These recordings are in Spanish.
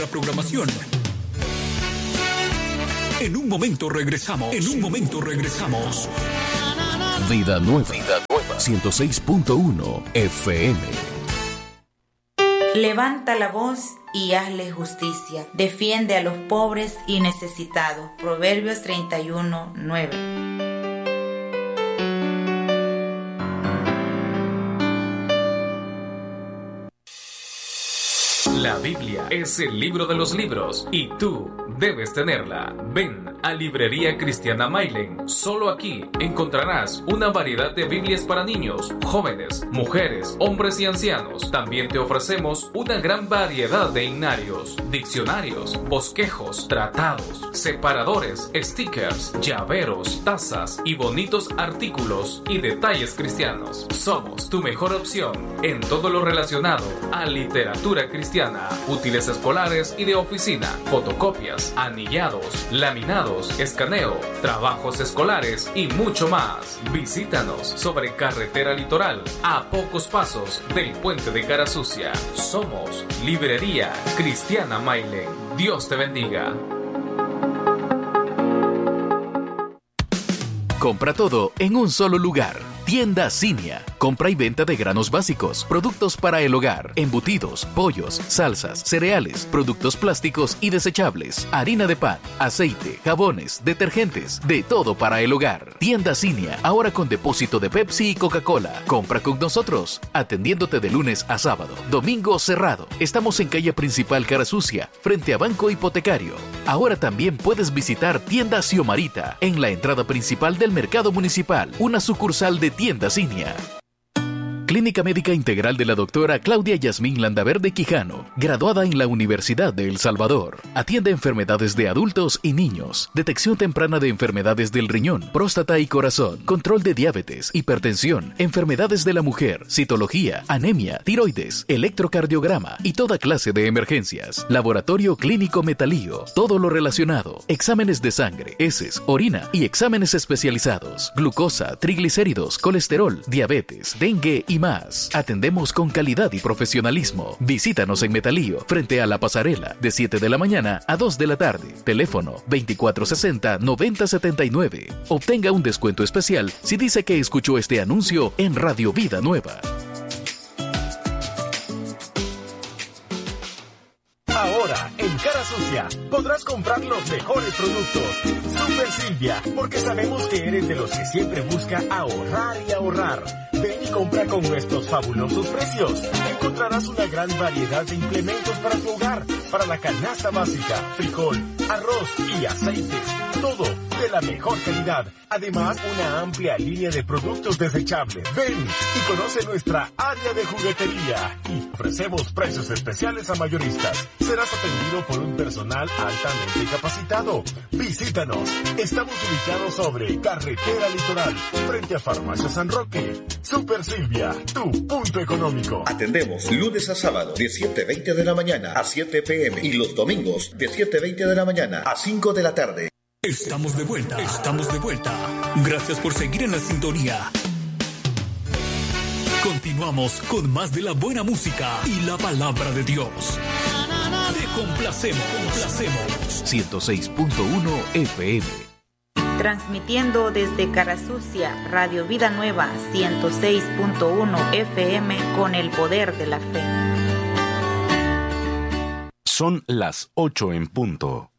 La programación. En un momento regresamos. Vida Nueva. 106.1 FM. Levanta la voz y hazle justicia. Defiende a los pobres y necesitados. Proverbios 31:9. La Biblia es el libro de los libros y tú debes tenerla. Ven a Librería Cristiana Mailen. Solo aquí encontrarás una variedad de Biblias para niños, jóvenes, mujeres, hombres y ancianos. También te ofrecemos una gran variedad de himnarios, diccionarios, bosquejos, tratados, separadores, stickers, llaveros, tazas y bonitos artículos y detalles cristianos. Somos tu mejor opción en todo lo relacionado a literatura cristiana, útiles escolares y de oficina, fotocopias, anillados, laminados, escaneo, trabajos escolares y mucho más. Visítanos sobre Carretera Litoral, a pocos pasos del puente de Carasucia. Somos Librería Cristiana Mailen. Dios te bendiga. Compra todo en un solo lugar. Tienda Cinia. Compra y venta de granos básicos, productos para el hogar, embutidos, pollos, salsas, cereales, productos plásticos y desechables, harina de pan, aceite, jabones, detergentes, de todo para el hogar. Tienda Cinia, ahora con depósito de Pepsi y Coca-Cola. Compra con nosotros, atendiéndote de lunes a sábado. Domingo cerrado. Estamos en calle principal Carasucia, frente a Banco Hipotecario. Ahora también puedes visitar Tienda Xiomarita, en la entrada principal del Mercado Municipal, una sucursal de Tienda Cinia. Clínica Médica Integral de la doctora Claudia Yasmín Landaverde Quijano, graduada en la Universidad de El Salvador. Atiende enfermedades de adultos y niños, detección temprana de enfermedades del riñón, próstata y corazón, control de diabetes, hipertensión, enfermedades de la mujer, citología, anemia, tiroides, electrocardiograma y toda clase de emergencias. Laboratorio Clínico Metalío, todo lo relacionado, exámenes de sangre, heces, orina y exámenes especializados, glucosa, triglicéridos, colesterol, diabetes, dengue y más. Atendemos con calidad y profesionalismo. Visítanos en Metalío, frente a la pasarela, de 7 de la mañana a 2 de la tarde. Teléfono 2460-9079. Obtenga un descuento especial si dice que escuchó este anuncio en Radio Vida Nueva. Ahora, en Carasucia, podrás comprar los mejores productos. Super Silvia, porque sabemos que eres de los que siempre busca ahorrar y ahorrar. Ven y compra con nuestros fabulosos precios. Encontrarás una gran variedad de implementos para tu hogar, para la canasta básica, frijol, arroz y aceites. Todo de la mejor calidad. Además, una amplia línea de productos desechables. Ven y conoce nuestra área de juguetería. Y ofrecemos precios especiales a mayoristas. Serás atendido por un personal altamente capacitado. Visítanos. Estamos ubicados sobre Carretera Litoral, frente a Farmacia San Roque. Super Silvia, tu punto económico. Atendemos lunes a sábado de 7:20 de la mañana a 7 p.m. y los domingos de 7:20 de la mañana a 5 de la tarde. Estamos de vuelta. Gracias por seguir en la sintonía. Continuamos con más de la buena música y la palabra de Dios. Te complacemos. 106.1 FM. Transmitiendo desde Carasucia, Radio Vida Nueva 106.1 FM con el poder de la fe. Son las 8 en punto.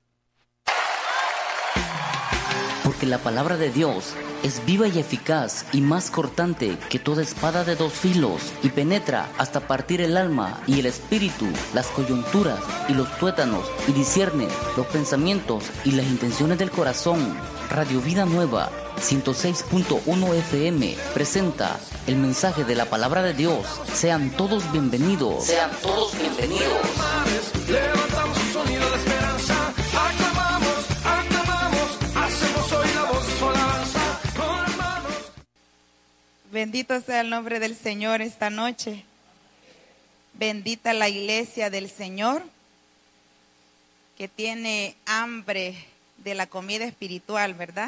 Porque la palabra de Dios es viva y eficaz y más cortante que toda espada de dos filos y penetra hasta partir el alma y el espíritu, las coyunturas y los tuétanos y discierne los pensamientos y las intenciones del corazón. Radio Vida Nueva 106.1 FM presenta el mensaje de la palabra de Dios. Sean todos bienvenidos. Levantamos un sonido de esperanza, aclamamos, hacemos hoy la voz, su alabanza con las manos. Bendito sea el nombre del Señor esta noche. Bendita la iglesia del Señor que tiene hambre de la comida espiritual, ¿verdad?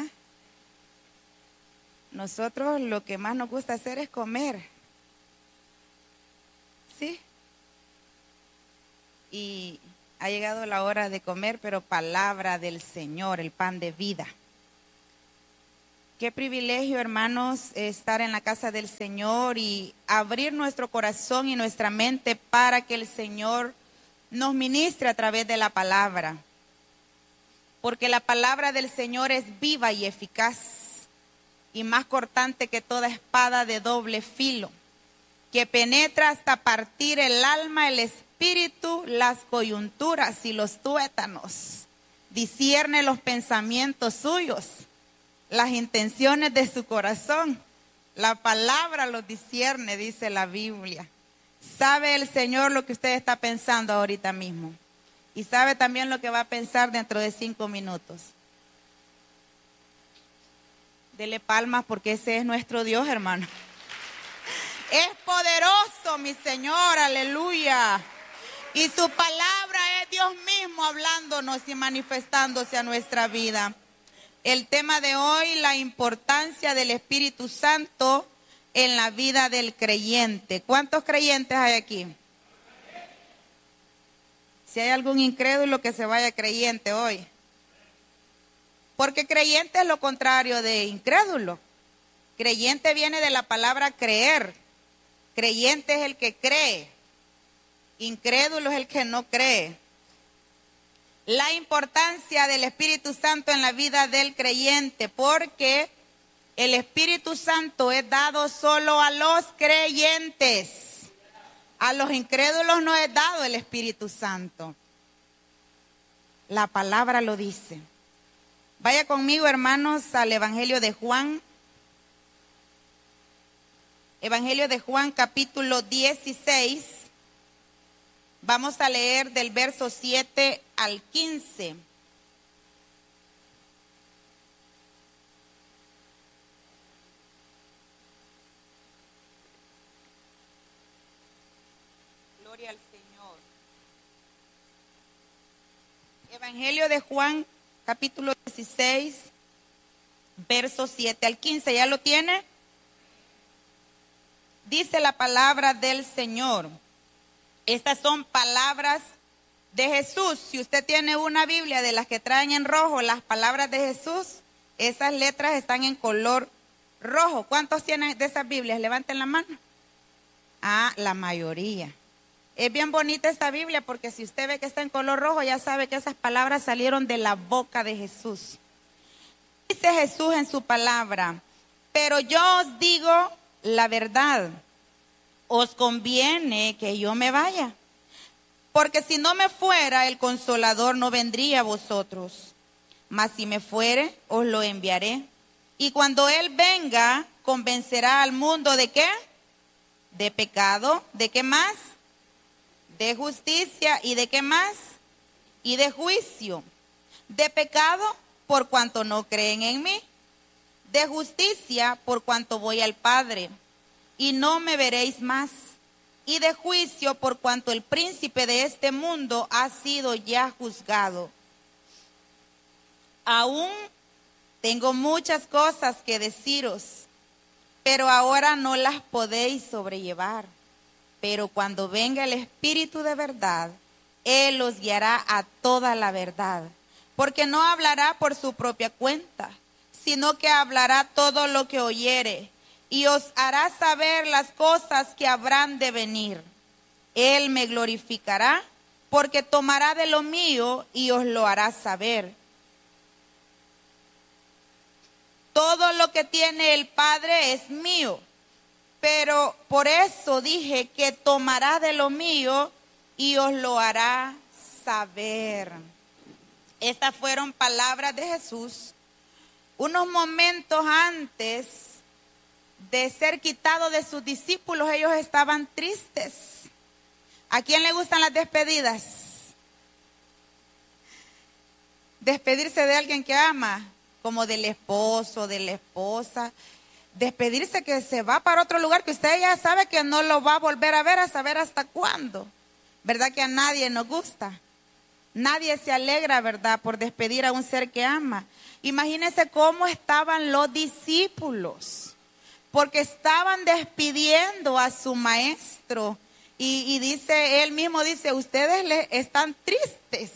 Nosotros lo que más nos gusta hacer es comer. ¿Sí? Y Ha llegado la hora de comer, pero palabra del Señor, el pan de vida. Qué privilegio, hermanos, estar en la casa del Señor y abrir nuestro corazón y nuestra mente para que el Señor nos ministre a través de la palabra. Porque la palabra del Señor es viva y eficaz y más cortante que toda espada de doble filo, que penetra hasta partir el alma, el espíritu, las coyunturas y los tuétanos. Discierne los pensamientos suyos, las intenciones de su corazón. La palabra los discierne, dice la Biblia. Sabe el Señor lo que usted está pensando ahorita mismo. Y sabe también lo que va a pensar dentro de 5 minutos. Dele palmas porque ese es nuestro Dios, hermano. Es poderoso, mi Señor, aleluya. Y su palabra es Dios mismo hablándonos y manifestándose a nuestra vida. El tema de hoy, la importancia del Espíritu Santo en la vida del creyente. ¿Cuántos creyentes hay aquí? Si hay algún incrédulo, que se vaya creyente hoy. Porque creyente es lo contrario de incrédulo. Creyente viene de la palabra creer. Creyente es el que cree. Incrédulo es el que no cree. La importancia del Espíritu Santo en la vida del creyente, porque el Espíritu Santo es dado solo a los creyentes. A los incrédulos no es dado el Espíritu Santo. La palabra lo dice. Vaya conmigo, hermanos, al Evangelio de Juan. Evangelio de Juan, capítulo 16. Vamos a leer del verso 7 al 15. Gloria al Señor. Evangelio de Juan, capítulo 16, verso 7 al 15. ¿Ya lo tiene? Dice la palabra del Señor. Estas son palabras de Jesús. Si usted tiene una Biblia de las que traen en rojo las palabras de Jesús, esas letras están en color rojo. ¿Cuántos tienen de esas Biblias? Levanten la mano. Ah, la mayoría. Es bien bonita esta Biblia porque si usted ve que está en color rojo, ya sabe que esas palabras salieron de la boca de Jesús. Dice Jesús en su palabra: pero yo os digo la verdad, os conviene que yo me vaya, porque si no me fuera, el Consolador no vendría a vosotros. Mas si me fuere, os lo enviaré. Y cuando Él venga, convencerá al mundo ¿de qué? De pecado. ¿De qué más? De justicia. ¿Y de qué más? Y de juicio. De pecado, por cuanto no creen en mí. De justicia, por cuanto voy al Padre, y no me veréis más. Y de juicio, por cuanto el príncipe de este mundo ha sido ya juzgado. Aún tengo muchas cosas que deciros, pero ahora no las podéis sobrellevar. Pero cuando venga el Espíritu de verdad, Él os guiará a toda la verdad, porque no hablará por su propia cuenta, sino que hablará todo lo que oyere, y os hará saber las cosas que habrán de venir. Él me glorificará, porque tomará de lo mío y os lo hará saber. Todo lo que tiene el Padre es mío, pero por eso dije que tomará de lo mío y os lo hará saber. Estas fueron palabras de Jesús unos momentos antes de ser quitado de sus discípulos. Ellos estaban tristes. ¿A quién le gustan las despedidas? Despedirse de alguien que ama, como del esposo, de la esposa. Despedirse que se va para otro lugar que usted ya sabe que no lo va a volver a ver, a saber hasta cuándo. ¿Verdad que a nadie nos gusta? Nadie se alegra, ¿verdad?, por despedir a un ser que ama. Imagínense cómo estaban los discípulos, porque estaban despidiendo a su maestro, Y dice, él mismo dice, ustedes están tristes.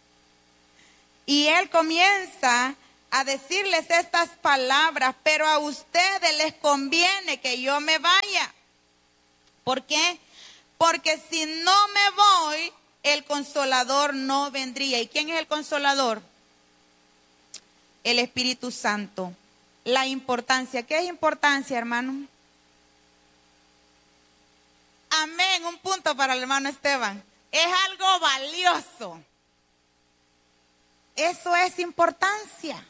Y él comienza a decirles estas palabras, pero a ustedes les conviene que yo me vaya. ¿Por qué? Porque si no me voy, el Consolador no vendría. ¿Y quién es el Consolador? El Espíritu Santo. La importancia. ¿Qué es importancia, hermano? Amén. Un punto para el hermano Esteban. Es algo valioso. Eso es importancia.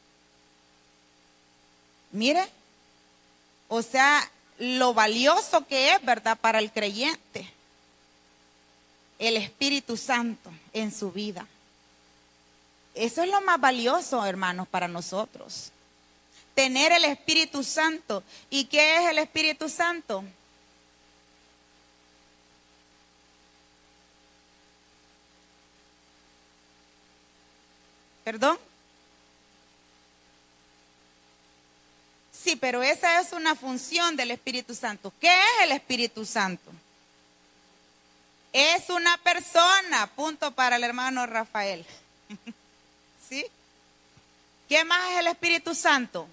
Mire, o sea, lo valioso que es, ¿verdad?, para el creyente, el Espíritu Santo en su vida. Eso es lo más valioso, hermanos, para nosotros. Tener el Espíritu Santo. ¿Y qué es el Espíritu Santo? ¿Perdón? Sí, pero esa es una función del Espíritu Santo. ¿Qué es el Espíritu Santo? Es una persona, punto para el hermano Rafael. ¿Sí? ¿Qué más es el Espíritu Santo?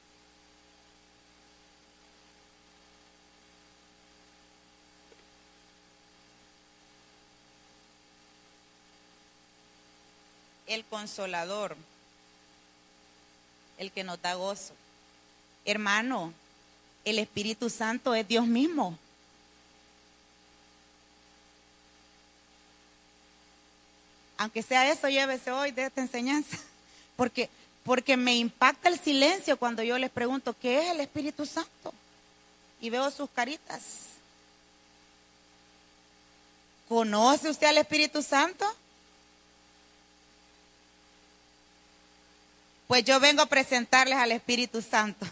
El Consolador, el que nos da gozo. Hermano, el Espíritu Santo es Dios mismo. Aunque sea eso, llévese hoy de esta enseñanza. Porque me impacta el silencio cuando yo les pregunto, ¿qué es el Espíritu Santo? Y veo sus caritas. ¿Conoce usted al Espíritu Santo? Pues yo vengo a presentarles al Espíritu Santo.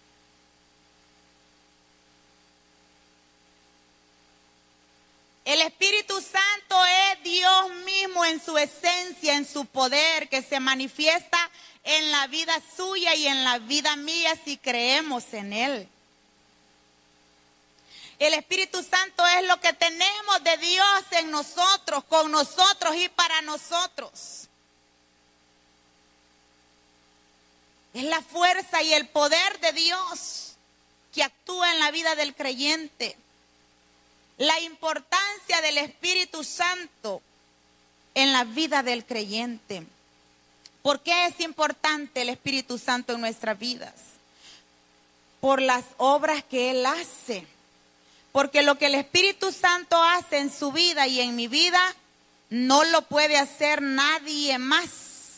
El Espíritu Santo es Dios mismo en su esencia, en su poder, que se manifiesta en la vida suya y en la vida mía si creemos en Él. El Espíritu Santo es lo que tenemos de Dios en nosotros, con nosotros y para nosotros. Es la fuerza y el poder de Dios que actúa en la vida del creyente. La importancia del Espíritu Santo en la vida del creyente. ¿Por qué es importante el Espíritu Santo en nuestras vidas? Por las obras que Él hace. Porque lo que el Espíritu Santo hace en su vida y en mi vida, no lo puede hacer nadie más.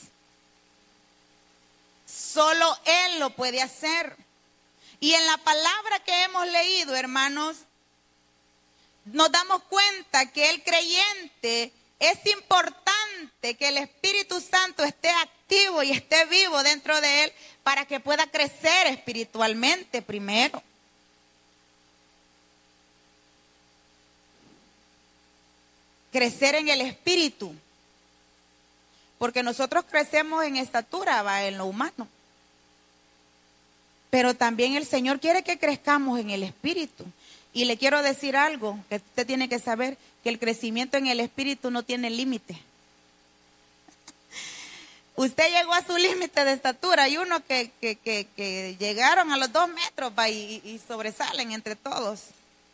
Solo Él lo puede hacer. Y en la palabra que hemos leído, hermanos, nos damos cuenta que el creyente es importante que el Espíritu Santo esté activo y esté vivo dentro de él para que pueda crecer espiritualmente primero. Crecer en el Espíritu. Porque nosotros crecemos en estatura, va, en lo humano. Pero también el Señor quiere que crezcamos en el Espíritu. Y le quiero decir algo que usted tiene que saber, que el crecimiento en el Espíritu no tiene límite. Usted llegó a su límite de estatura. Hay unos que llegaron a los 2 metros y sobresalen entre todos.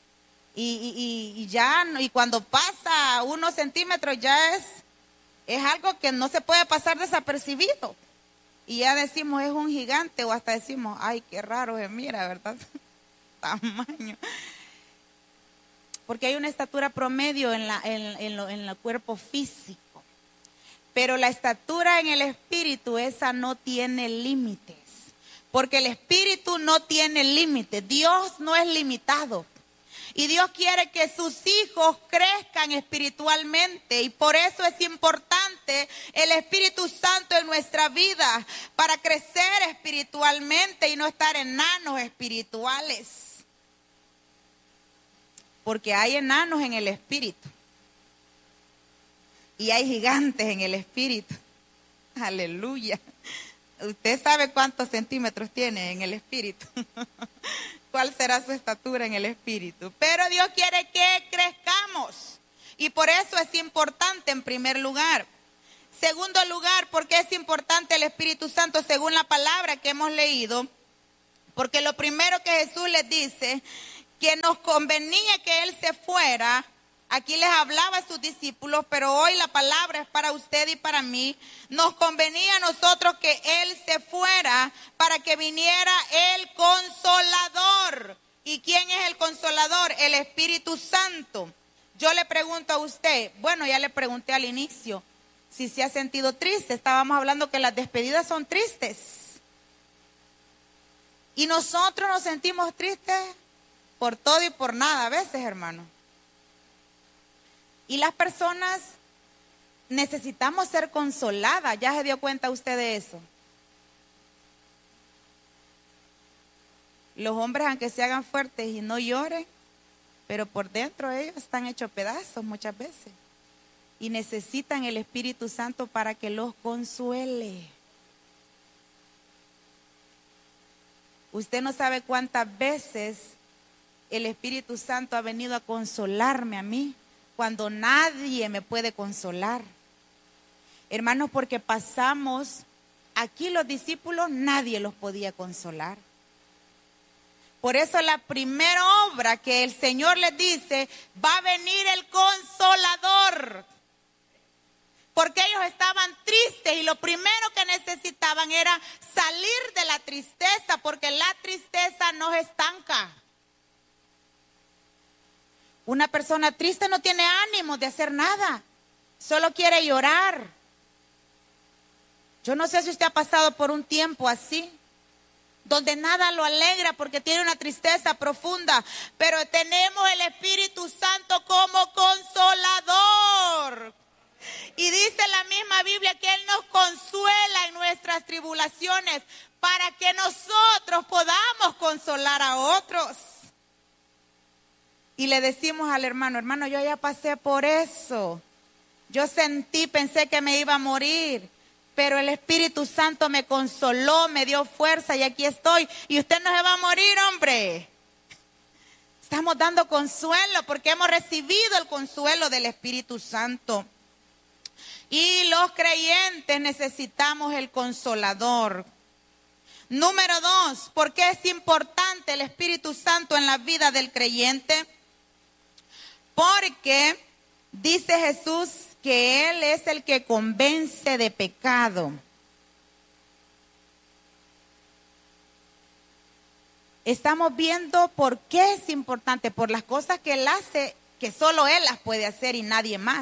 Y cuando pasa unos centímetros ya es algo que no se puede pasar desapercibido. Y ya decimos, es un gigante, o hasta decimos, ay, qué raro se mira, ¿verdad? Tamaño. Porque hay una estatura promedio en el cuerpo físico. Pero la estatura en el Espíritu, esa no tiene límites. Porque el Espíritu no tiene límites. Dios no es limitado. Y Dios quiere que sus hijos crezcan espiritualmente. Y por eso es importante el Espíritu Santo en nuestra vida. Para crecer espiritualmente y no estar enanos espirituales. Porque hay enanos en el Espíritu. Y hay gigantes en el Espíritu. Aleluya. Usted sabe cuántos centímetros tiene en el Espíritu. cuál será su estatura en el Espíritu. Pero Dios quiere que crezcamos. Y por eso es importante en primer lugar. Segundo lugar, ¿por qué es importante el Espíritu Santo según la palabra que hemos leído? Porque lo primero que Jesús les dice, que nos convenía que Él se fuera. Aquí les hablaba a sus discípulos, pero hoy la palabra es para usted y para mí. Nos convenía a nosotros que Él se fuera para que viniera el Consolador. ¿Y quién es el Consolador? El Espíritu Santo. Yo le pregunto a usted, bueno, ya le pregunté al inicio, si se ha sentido triste. Estábamos hablando que las despedidas son tristes. Y nosotros nos sentimos tristes por todo y por nada a veces, hermano. Y las personas necesitamos ser consoladas. ¿Ya se dio cuenta usted de eso? Los hombres, aunque se hagan fuertes y no lloren, pero por dentro ellos están hechos pedazos muchas veces. Y necesitan el Espíritu Santo para que los consuele. Usted no sabe cuántas veces el Espíritu Santo ha venido a consolarme a mí, cuando nadie me puede consolar. Hermanos, porque pasamos, aquí los discípulos, nadie los podía consolar. Por eso la primera obra que el Señor les dice, va a venir el Consolador. Porque ellos estaban tristes y lo primero que necesitaban era salir de la tristeza, porque la tristeza nos estanca. Una persona triste no tiene ánimo de hacer nada, solo quiere llorar. Yo no sé si usted ha pasado por un tiempo así, donde nada lo alegra porque tiene una tristeza profunda, pero tenemos el Espíritu Santo como consolador. Y dice la misma Biblia que Él nos consuela en nuestras tribulaciones para que nosotros podamos consolar a otros. Y le decimos al hermano, hermano, yo ya pasé por eso. Yo pensé que me iba a morir, pero el Espíritu Santo me consoló, me dio fuerza y aquí estoy. Y usted no se va a morir, hombre. Estamos dando consuelo porque hemos recibido el consuelo del Espíritu Santo. Y los creyentes necesitamos el Consolador. Número 2, ¿por qué es importante el Espíritu Santo en la vida del creyente? Porque dice Jesús que Él es el que convence de pecado. Estamos viendo por qué es importante, por las cosas que Él hace, que solo Él las puede hacer y nadie más.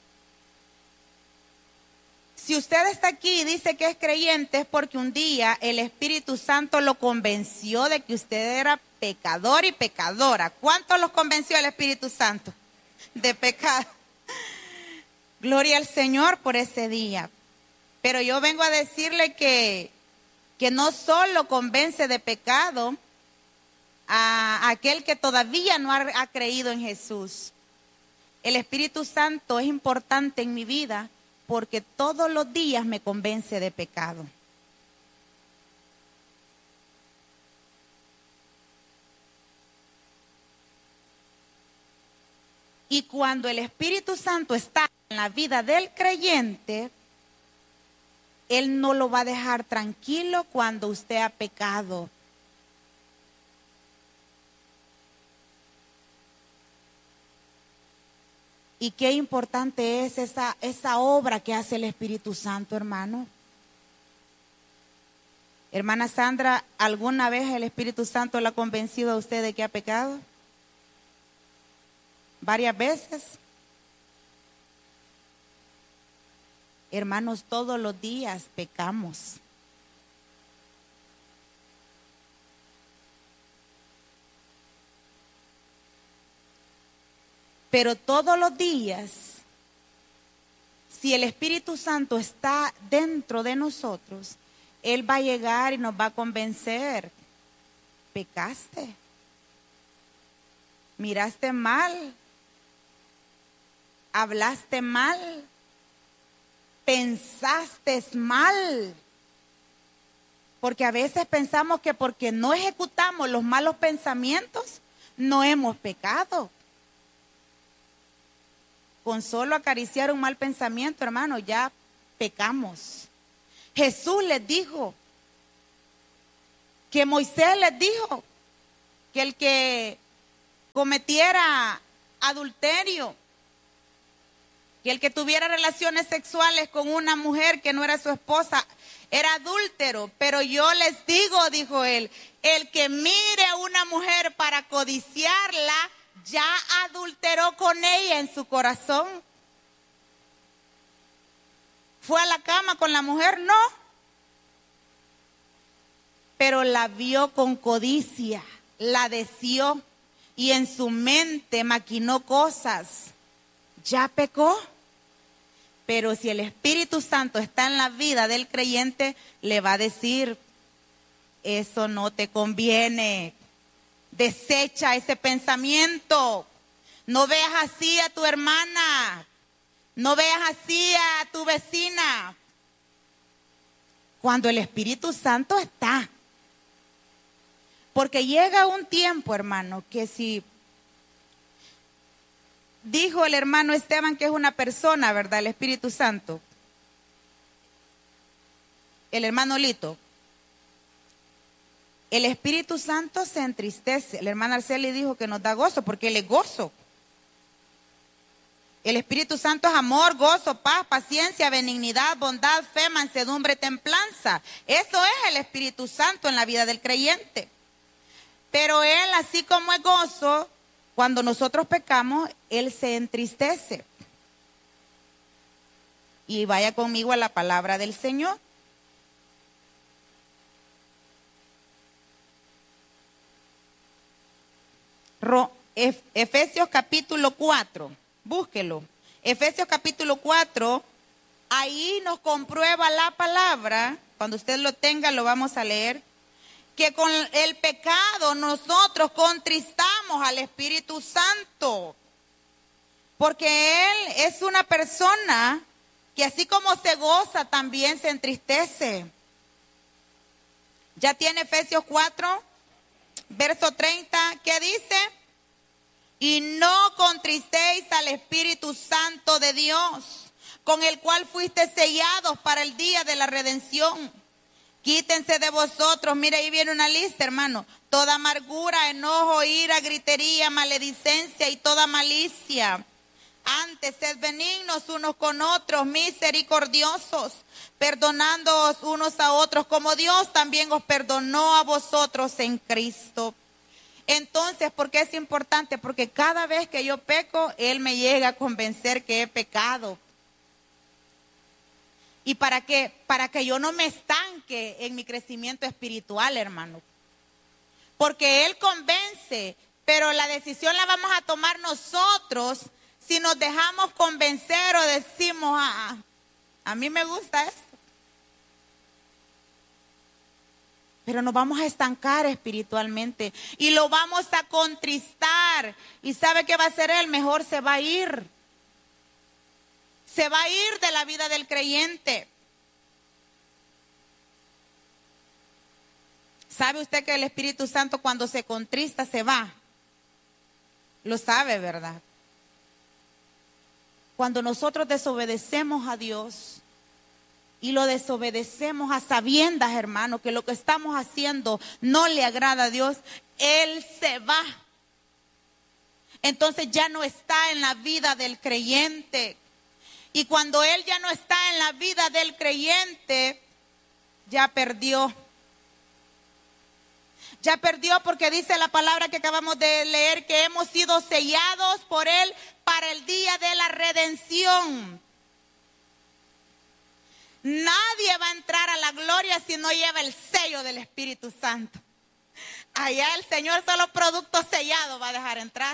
Si usted está aquí y dice que es creyente, es porque un día el Espíritu Santo lo convenció de que usted era pecador y pecadora. ¿Cuánto los convenció el Espíritu Santo de pecado? Gloria al Señor por ese día. Pero yo vengo a decirle que no solo convence de pecado a aquel que todavía no ha creído en Jesús. El Espíritu Santo es importante en mi vida porque todos los días me convence de pecado. Y cuando el Espíritu Santo está en la vida del creyente, Él no lo va a dejar tranquilo cuando usted ha pecado. Y qué importante es esa obra que hace el Espíritu Santo, hermano. Hermana Sandra, ¿alguna vez el Espíritu Santo la ha convencido a usted de que ha pecado? ¿Varias veces? Hermanos, todos los días pecamos. Pero todos los días, si el Espíritu Santo está dentro de nosotros, Él va a llegar y nos va a convencer. Pecaste. Miraste mal. Hablaste mal. Pensaste mal. Porque a veces pensamos que porque no ejecutamos los malos pensamientos, no hemos pecado. Con solo acariciar un mal pensamiento, hermano, ya pecamos. Jesús les dijo, que Moisés les dijo, que el que cometiera adulterio, que el que tuviera relaciones sexuales con una mujer que no era su esposa, era adúltero. Pero yo les digo, dijo él, el que mire a una mujer para codiciarla, ya adulteró con ella en su corazón. ¿Fue a la cama con la mujer? No. Pero la vio con codicia, la deseó y en su mente maquinó cosas. Ya pecó. Pero si el Espíritu Santo está en la vida del creyente, le va a decir, eso no te conviene. Desecha ese pensamiento. No veas así a tu hermana. No veas así a tu vecina. Cuando el Espíritu Santo está. Porque llega un tiempo, hermano, que si... Dijo el hermano Esteban que es una persona, ¿verdad? El Espíritu Santo. El hermano Lito. El Espíritu Santo se entristece. El hermano Arceli dijo que nos da gozo porque él es gozo. El Espíritu Santo es amor, gozo, paz, paciencia, benignidad, bondad, fe, mansedumbre, templanza. Eso es el Espíritu Santo en la vida del creyente. Pero él, así como es gozo, cuando nosotros pecamos, él se entristece. Y vaya conmigo a la palabra del Señor. Efesios capítulo 4, búsquelo. Efesios capítulo 4, ahí nos comprueba la palabra. Cuando usted lo tenga, lo vamos a leer. Que con el pecado nosotros contristamos al Espíritu Santo. Porque Él es una persona que así como se goza, también se entristece. ¿Ya tiene Efesios 4, verso 30? ¿Qué dice? Y no contristéis al Espíritu Santo de Dios, con el cual fuiste sellados para el día de la redención. Quítense de vosotros, mire, ahí viene una lista, hermano. Toda amargura, enojo, ira, gritería, maledicencia y toda malicia. Antes, sed benignos unos con otros, misericordiosos, perdonándoos unos a otros, como Dios también os perdonó a vosotros en Cristo. Entonces, ¿por qué es importante? Porque cada vez que yo peco, Él me llega a convencer que he pecado. ¿Y para qué? Para que yo no me estanque en mi crecimiento espiritual, hermano. Porque Él convence, pero la decisión la vamos a tomar nosotros si nos dejamos convencer o decimos, a mí me gusta esto. Pero nos vamos a estancar espiritualmente y lo vamos a contristar. ¿Y sabe qué va a hacer Él? Mejor se va a ir. Se va a ir de la vida del creyente. ¿Sabe usted que el Espíritu Santo cuando se contrista se va? Lo sabe, ¿verdad? Cuando nosotros desobedecemos a Dios y lo desobedecemos a sabiendas, hermano, que lo que estamos haciendo no le agrada a Dios, Él se va. Entonces ya no está en la vida del creyente. Y cuando Él ya no está en la vida del creyente, ya perdió. Ya perdió porque dice la palabra que acabamos de leer que hemos sido sellados por Él para el día de la redención. Nadie va a entrar a la gloria si no lleva el sello del Espíritu Santo. Allá el Señor solo producto sellado va a dejar entrar.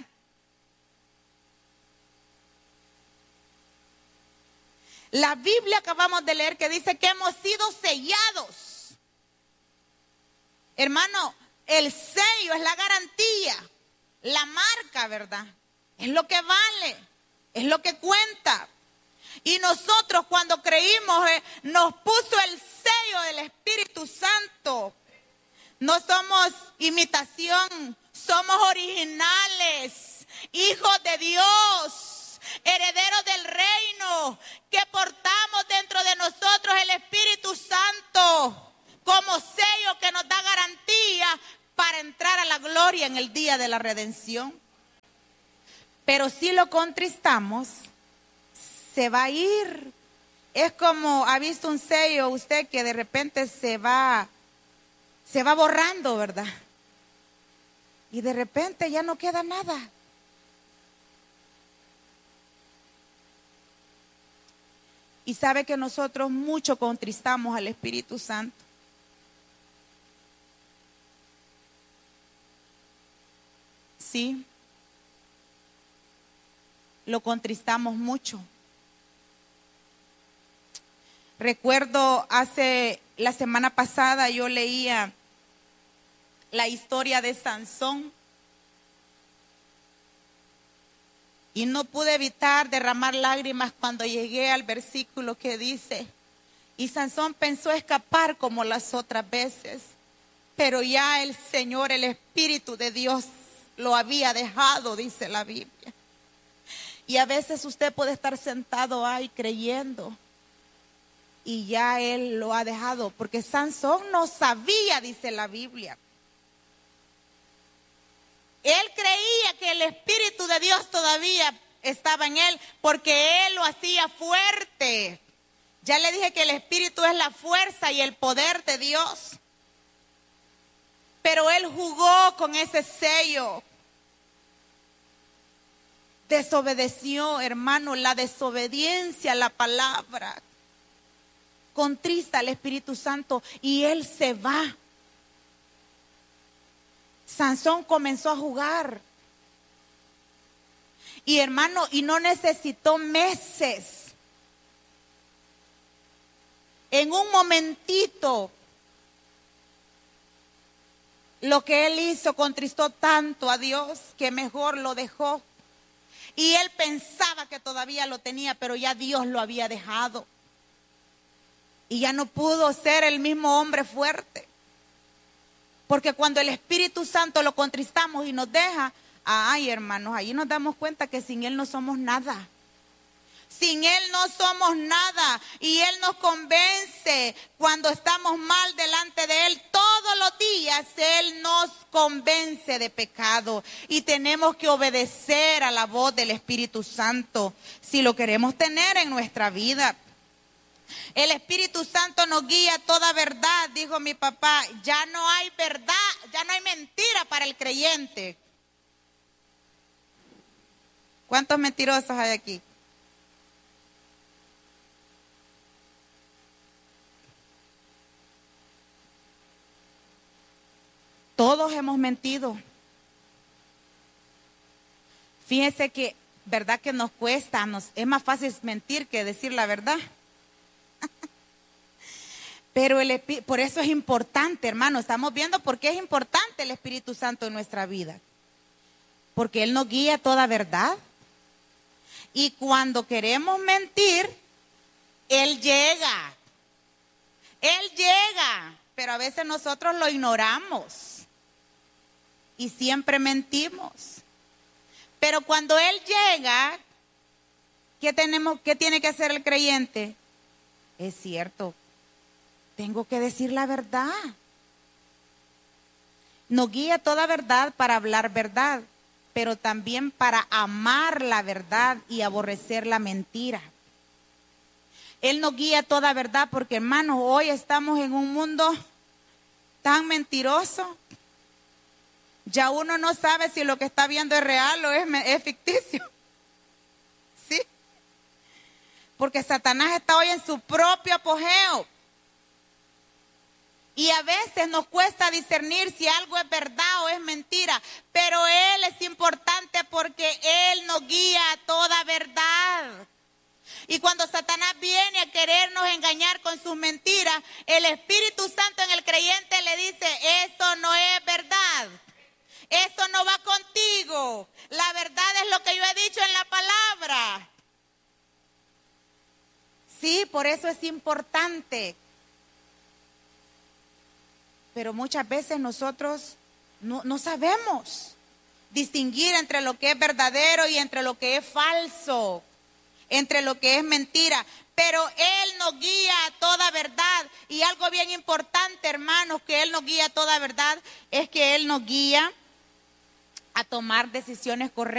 La Biblia acabamos de leer que dice que hemos sido sellados. Hermano, el sello es la garantía, la marca, ¿verdad? Es lo que vale, es lo que cuenta. Y nosotros cuando creímos, nos puso el sello del Espíritu Santo. No somos imitación, somos originales, hijos de Dios, herederos del reino, que portamos dentro de nosotros el Espíritu Santo como sello que nos da garantía para entrar a la gloria en el día de la redención. Pero si lo contristamos, se va a ir. Es como, ha visto un sello usted que de repente se va borrando, ¿verdad? Y de repente ya no queda nada. Y sabe que nosotros mucho contristamos al Espíritu Santo. Sí, lo contristamos mucho. Recuerdo la semana pasada yo leía la historia de Sansón y no pude evitar derramar lágrimas cuando llegué al versículo que dice: y Sansón pensó escapar como las otras veces, pero ya el Señor, el Espíritu de Dios, lo había dejado, dice la Biblia. Y a veces usted puede estar sentado ahí creyendo y ya Él lo ha dejado, porque Sansón no sabía, dice la Biblia. Él creía que el Espíritu de Dios todavía estaba en él, porque Él lo hacía fuerte. Ya le dije que el Espíritu es la fuerza y el poder de Dios. Pero él jugó con ese sello. Desobedeció, hermano. La desobediencia a la palabra contrista al Espíritu Santo y él se va. Sansón comenzó a jugar. Y hermano, y no necesitó meses. En un momentito, lo que él hizo contristó tanto a Dios que mejor lo dejó. Y él pensaba que todavía lo tenía, pero ya Dios lo había dejado. Y ya no pudo ser el mismo hombre fuerte. Porque cuando el Espíritu Santo lo contristamos y nos deja, ay hermanos, ahí nos damos cuenta que sin Él no somos nada. Sin Él no somos nada. Y Él nos convence cuando estamos mal delante de Él. Todos los días Él nos convence de pecado. Y tenemos que obedecer a la voz del Espíritu Santo si lo queremos tener en nuestra vida. El Espíritu Santo nos guía a toda verdad, dijo mi papá. Ya no hay verdad, ya no hay mentira para el creyente. ¿Cuántos mentirosos hay aquí? Todos hemos mentido. Fíjense que, verdad que nos cuesta, es más fácil mentir que decir la verdad. Pero por eso es importante, hermano. Estamos viendo por qué es importante el Espíritu Santo en nuestra vida. Porque Él nos guía a toda verdad. Y cuando queremos mentir, Él llega. Él llega. Pero a veces nosotros lo ignoramos. Y siempre mentimos. Pero cuando Él llega, ¿qué tiene que hacer el creyente? Es cierto. Tengo que decir la verdad. Nos guía toda verdad para hablar verdad, pero también para amar la verdad y aborrecer la mentira. Él nos guía toda verdad porque, hermanos, hoy estamos en un mundo tan mentiroso. Ya uno no sabe si lo que está viendo es real o es ficticio. ¿Sí? Porque Satanás está hoy en su propio apogeo. Y a veces nos cuesta discernir si algo es verdad o es mentira. Pero Él es importante porque Él nos guía a toda verdad. Y cuando Satanás viene a querernos engañar con sus mentiras, el Espíritu Santo en el creyente le dice: eso no es verdad. Eso no va contigo. La verdad es lo que yo he dicho en la palabra. Sí, por eso es importante pero muchas veces nosotros no sabemos distinguir entre lo que es verdadero y entre lo que es falso, entre lo que es mentira. Pero Él nos guía a toda verdad. Y algo bien importante, hermanos, que Él nos guía a toda verdad, es que Él nos guía a tomar decisiones correctas.